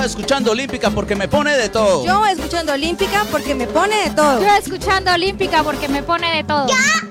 Yo escuchando Olímpica porque me pone de todo. Yo escuchando Olímpica porque me pone de todo. Yo escuchando Olímpica porque me pone de todo. Yo